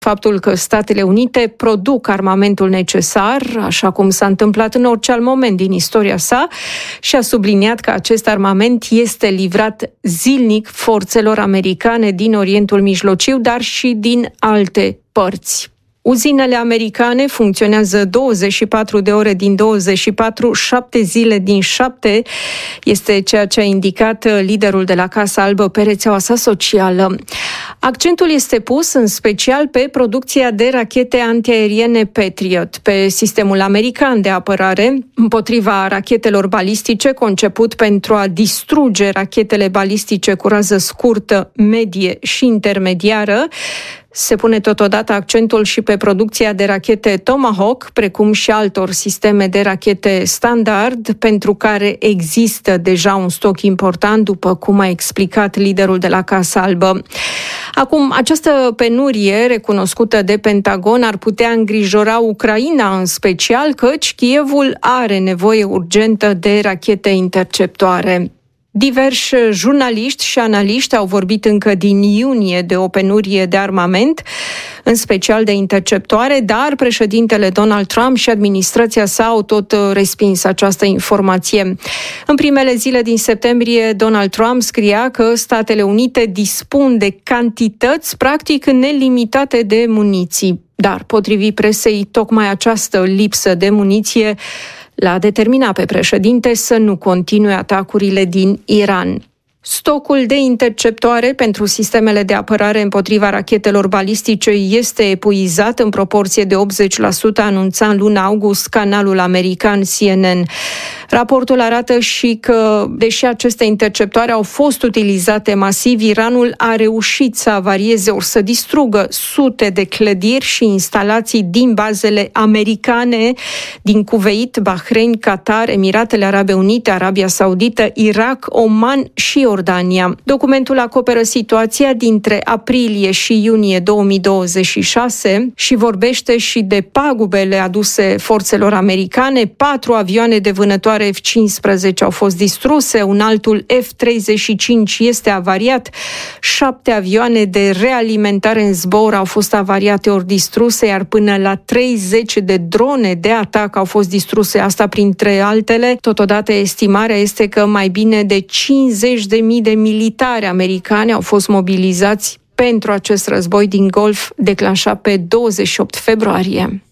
faptul că Statele Unite produc armamentul necesar, așa cum s-a întâmplat în orice alt moment din istoria sa, și a subliniat că acest armament este livrat zilnic forțelor americane din Orientul Mijlociu, dar și din alte părți. Uzinele americane funcționează 24 de ore din 24, 7 zile din 7, este ceea ce a indicat liderul de la Casa Albă pe rețeaua sa socială. Accentul este pus în special pe producția de rachete antiaeriene Patriot, pe sistemul american de apărare împotriva rachetelor balistice conceput pentru a distruge rachetele balistice cu rază scurtă, medie și intermediară. Se pune totodată accentul și pe producția de rachete Tomahawk, precum și altor sisteme de rachete standard, pentru care există deja un stoc important, după cum a explicat liderul de la Casa Albă. Acum, această penurie recunoscută de Pentagon ar putea îngrijora Ucraina în special, căci Kievul are nevoie urgentă de rachete interceptoare. Diversi jurnaliști și analiști au vorbit încă din iunie de o penurie de armament, în special de interceptoare, dar președintele Donald Trump și administrația sa au tot respins această informație. În primele zile din septembrie, Donald Trump scria că Statele Unite dispun de cantități practic nelimitate de muniții. Dar, potrivit presei, tocmai această lipsă de muniție l-a determinat pe președinte să nu continue atacurile din Iran. Stocul de interceptoare pentru sistemele de apărare împotriva rachetelor balistice este epuizat în proporție de 80%, anunța în luna august canalul american CNN. Raportul arată și că, deși aceste interceptoare au fost utilizate masiv, Iranul a reușit să avarieze ori să distrugă sute de clădiri și instalații din bazele americane din Kuwait, Bahrain, Qatar, Emiratele Arabe Unite, Arabia Saudită, Irak, Oman și Iordania. Documentul acoperă situația dintre aprilie și iunie 2026 și vorbește și de pagubele aduse forțelor americane. 4 avioane de vânătoare F-15 au fost distruse, un altul F-35 este avariat, 7 avioane de realimentare în zbor au fost avariate ori distruse, iar până la 30 de drone de atac au fost distruse, asta printre altele. Totodată, estimarea este că mai bine de 50.000 de militari americani au fost mobilizați pentru acest război din Golf declanșat pe 28 februarie.